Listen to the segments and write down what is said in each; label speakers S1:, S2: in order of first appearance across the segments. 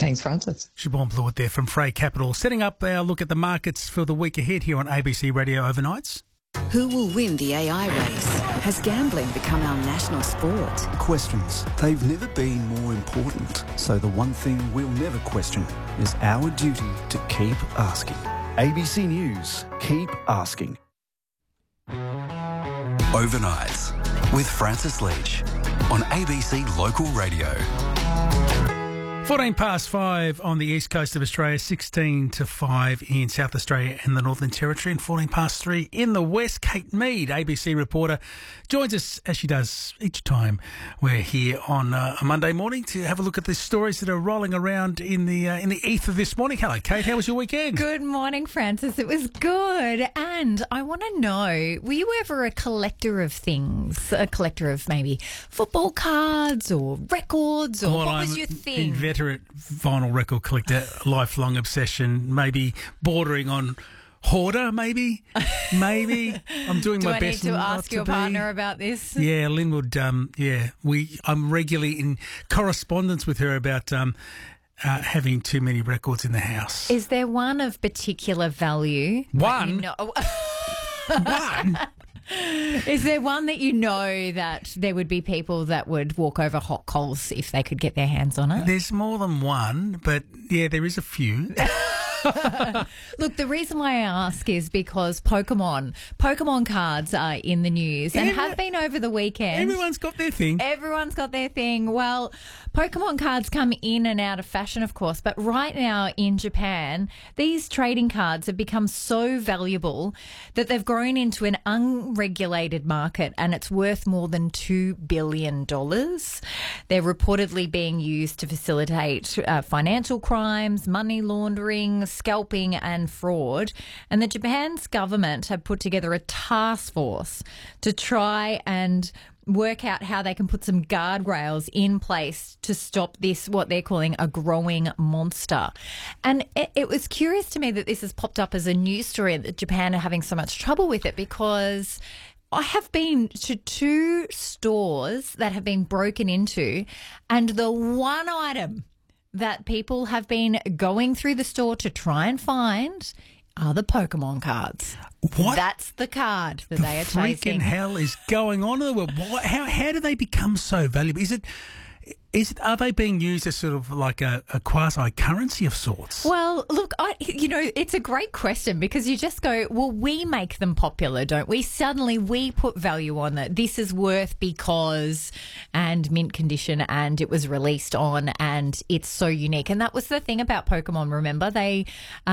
S1: Thanks, Francis.
S2: Siobhan Blewett there from Frey Capital, setting up our look at the markets for the week ahead here on ABC Radio Overnights.
S3: Who will win the AI race? Has gambling become our national sport?
S4: Questions. They've never been more important. So the one thing we'll never question is our duty to keep asking. ABC News. Keep asking.
S5: Overnights with Francis Leach on ABC Local Radio.
S2: 14 past 5 on the east coast of Australia, 16 to 5 in South Australia and the Northern Territory, and 14 past 3 in the west. Kate Mead, ABC reporter, joins us as she does each time we're here on a Monday morning to have a look at the stories that are rolling around in the ether this morning. Hello, Kate. How was your weekend?
S6: Good morning, Francis. It was good. And I want to know, were you ever a collector of things? A collector of maybe football cards or records? Or what was your thing?
S2: Inveterate vinyl record collector, lifelong obsession, maybe bordering on hoarder, maybe. I'm doing my best.
S6: Do I need to ask your partner about this?
S2: Yeah, Lynn would. I'm regularly in correspondence with her about having too many records in the house.
S6: Is there one of particular value?
S2: One. One.
S6: Is there one that you know that there would be people that would walk over hot coals if they could get their hands on it?
S2: There's more than one, but yeah, there is a few.
S6: Look, the reason why I ask is because Pokemon cards are in the news and have been over the weekend.
S2: Everyone's got their thing.
S6: Everyone's got their thing. Well, Pokemon cards come in and out of fashion, of course, but right now in Japan, these trading cards have become so valuable that they've grown into an unregulated market and it's worth more than $2 billion. They're reportedly being used to facilitate financial crimes, money laundering, scalping and fraud. And the Japan's government have put together a task force to try and work out how they can put some guardrails in place to stop this, what they're calling a growing monster. And it was curious to me that this has popped up as a news story that Japan are having so much trouble with it, because I have been to 2 stores that have been broken into, and the one item that people have been going through the store to try and find are the Pokemon cards.
S2: What?
S6: That's the card that they are
S2: Freaking
S6: chasing.
S2: hell is going on in the world? How do they become so valuable? Are they being used as sort of like a quasi-currency of sorts?
S6: Well, look, it's a great question, because you just go, well, we make them popular, don't we? Suddenly we put value on it. This is worth because, and mint condition, and it was released on, and it's so unique. And that was the thing about Pokemon, remember? They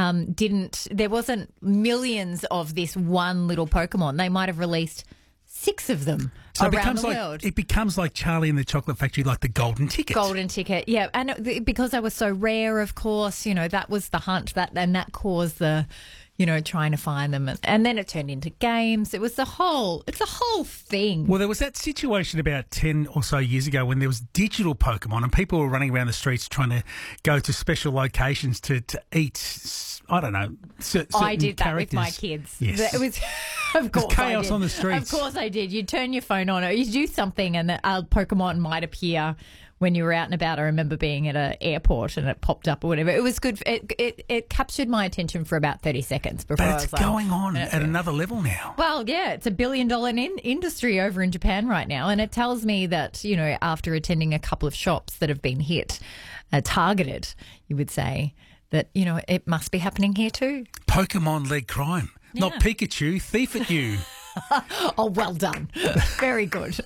S6: there wasn't millions of this one little Pokemon. They might have released 6 of them around the world.
S2: It becomes like Charlie and the Chocolate Factory, like the golden ticket.
S6: Golden ticket, yeah. And because they were so rare, of course, that was the hunt, that caused the, trying to find them. And then it turned into games. It's a whole thing.
S2: Well, there was that situation about 10 or so years ago when there was digital Pokemon and people were running around the streets trying to go to special locations to eat, I don't know, certain
S6: I did that
S2: characters.
S6: with my kids.
S2: Yes.
S6: It was, of course,
S2: chaos
S6: I did.
S2: on the streets.
S6: Of course I did. You turn your phone on, or you do something, and a Pokemon might appear when you were out and about. I remember being at an airport and it popped up or whatever. It was good. It captured my attention for about 30 seconds before
S2: but
S6: I was
S2: it's
S6: like,
S2: going on at another level now.
S6: Well, yeah, it's $1 billion industry over in Japan right now, and it tells me that, after attending a couple of shops that have been hit, targeted, you would say, that, it must be happening here too.
S2: Pokemon-led crime.
S6: Yeah.
S2: Not Pikachu, thief at you.
S6: Oh, well done. Very good.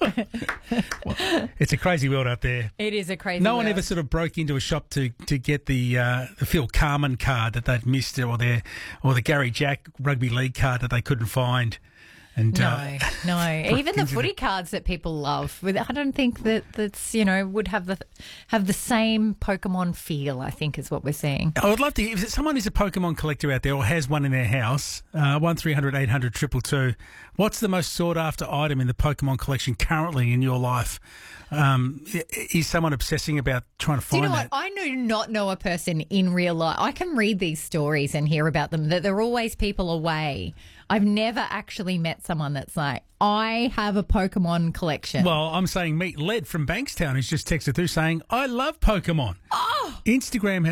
S2: Well, it's a crazy world out there.
S6: It is a crazy
S2: No
S6: world.
S2: one ever sort of broke into a shop to get the Phil Carman card that they'd missed, or the Gary Jack rugby league card that they couldn't find. And
S6: No. Even the footy cards that people love. I don't think that's would have the same Pokemon feel, I think, is what we're seeing.
S2: I would love to hear, if someone is a Pokemon collector out there or has one in their house, 1300 800 222, what's the most sought after item in the Pokemon collection currently in your life? Is someone obsessing about trying to find that?
S6: I do not know a person in real life. I can read these stories and hear about them, that there are always people away. I've never actually met someone that's like, I have a Pokemon collection.
S2: Well, I'm saying meet Led from Bankstown, who's just texted through saying, I love Pokemon.
S6: Oh!
S2: Instagram has